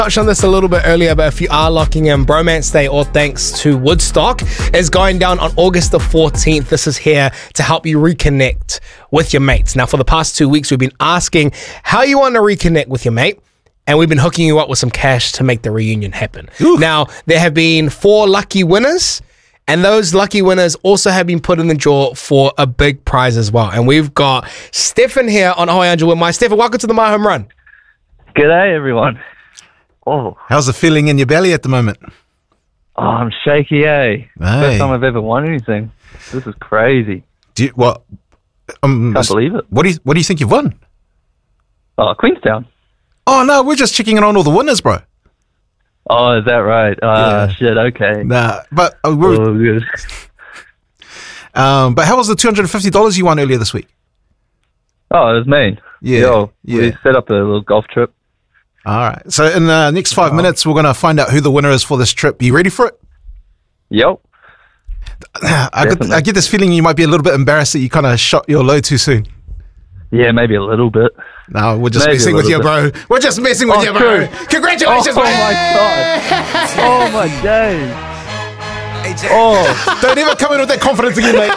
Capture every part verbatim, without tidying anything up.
Touched on this a little bit earlier, but if you are locking in, Bromance Day, all thanks to Woodstock, is going down on August the fourteenth. This is here to help you reconnect with your mates. Now, for the past two weeks, we've been asking how you want to reconnect with your mate, and we've been hooking you up with some cash to make the reunion happen. Ooh. Now, there have been four lucky winners, and those lucky winners also have been put in the draw for a big prize as well. And we've got Stefan here on Ahoy Angel with my Stefan, welcome to the My Home Run. G'day, everyone. Oh, how's the feeling in your belly at the moment? Oh, I'm shaky, eh? Hey. First time I've ever won anything. This is crazy. Do you, what? Um, Can't believe it. What do you What do you think you've won? Oh, Queenstown. Oh no, we're just checking in on all the winners, bro. Oh, is that right? Ah, uh, Yeah. shit. Okay. Nah, but uh, we're, Oh, good. um, but how was the two hundred and fifty dollars you won earlier this week? Oh, it was mean. Yeah, Yo, yeah. We set up a little golf trip. All right. So in the next five Oh. minutes, we're gonna find out who the winner is for this trip. You ready for it? Yep. I get, I get this feeling you might be a little bit embarrassed that you kind of shot your load too soon. Yeah, maybe a little bit. No, we're just Maybe messing a with you, little bro. We're just messing with Oh, you, bro. true. Congratulations, Oh, man. my God. Oh, my days. Oh, Don't ever come in with that confidence again, mate.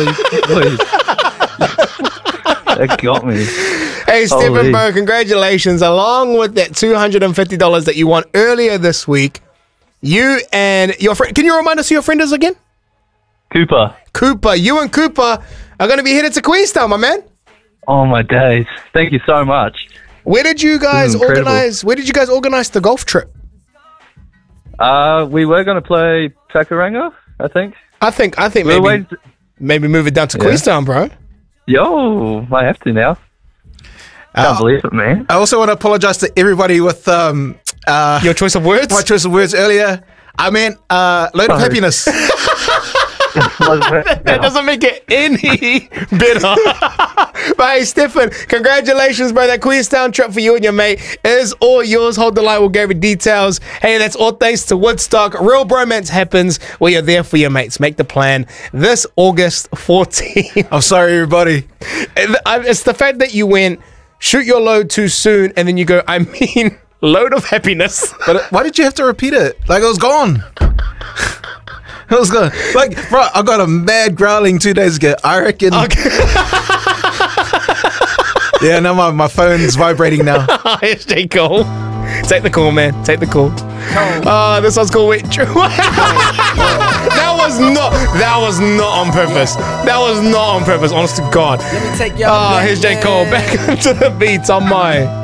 oh, please. That got me. Hey, Stephen, Holy. bro, congratulations. Along with that two hundred and fifty dollars that you won earlier this week, you and your friend, can you remind us who your friend is again? Cooper. Cooper. You and Cooper are going to be headed to Queenstown, my man. Oh, my days. Thank you so much. Where did you guys This is incredible. organize? Where did you guys organize the golf trip? Uh, we were going to play Takaranga, I think. I think, I think We were maybe, waiting to- maybe move it down to Yeah. Queenstown, bro. Yo, might have to now. Can't Uh, believe it, man. I also want to apologize to everybody with um, uh, Your choice of words? my choice of words earlier. I meant uh, load of Sorry. happiness. That doesn't make it any better. But hey, Stefan, congratulations, bro. That Queenstown trip for you and your mate is all yours. Hold the line. We'll give you details. Hey, that's all thanks to Woodstock. Real bromance happens where you're there for your mates. Make the plan this August fourteenth. I'm sorry, everybody. It's the fact that you went, shoot your load too soon, and then you go, I mean, load of happiness. But why did you have to repeat it? Like it was gone. It was gone. Like, bro, I got a mad growling two days ago. I reckon. Okay. Yeah, now my, my phone's vibrating now. It's J. Cole. Take the call, man. Take the call. Oh, this one's called Wait. That was not. That was not on purpose. That was not on purpose. Honest to God. Let me take y'all Oh, back, here's J. Cole man. back into the beats on my.